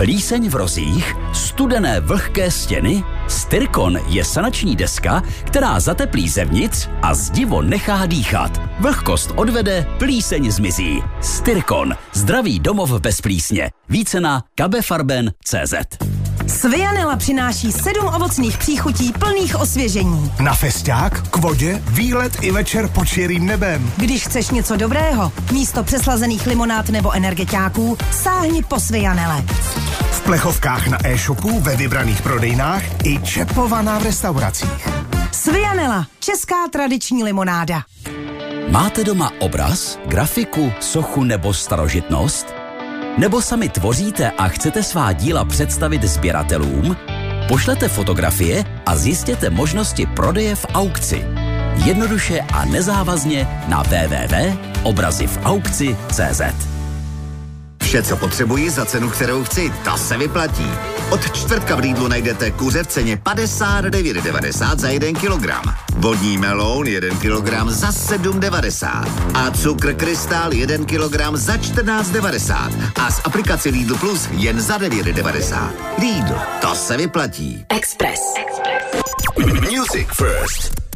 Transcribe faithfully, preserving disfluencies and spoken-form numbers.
Plíseň v rozích, studené vlhké stěny? Styrkon je sanační deska, která zateplí zevnitř a zdivo nechá dýchat. Vlhkost odvede, plíseň zmizí. Styrkon, zdravý domov bez plísně. Více na kabefarben tečka cé zet. Svianela přináší sedm ovocných příchutí plných osvěžení. Na festiák, k vodě, výlet i večer pod širým nebem. Když chceš něco dobrého, místo přeslazených limonád nebo energetiáků, sáhni po Svianele. V plechovkách na e-shopu, ve vybraných prodejnách i čepovaná v restauracích. Svianela, česká tradiční limonáda. Máte doma obraz, grafiku, sochu nebo starožitnost? Nebo sami tvoříte a chcete svá díla představit sběratelům? Pošlete fotografie a zjistěte možnosti prodeje v aukci. Jednoduše a nezávazně na w w w tečka obrazy v aukci tečka cé zet. Vše, co potřebuji za cenu, kterou chci, to se vyplatí. Od čtvrtka v Lidlu najdete kuře v ceně padesát devět devadesát za jeden kilogram. Vodní meloun jeden kilogram za sedm devadesát. A cukr krystal jeden kilogram za čtrnáct devadesát. A z aplikace Lidl Plus jen za devět devadesát. Lidl, to se vyplatí. Express. Music First.